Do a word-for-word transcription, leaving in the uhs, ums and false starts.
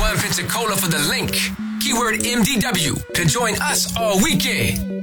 one Pensacola for the link. Keyword M D W to join us all weekend.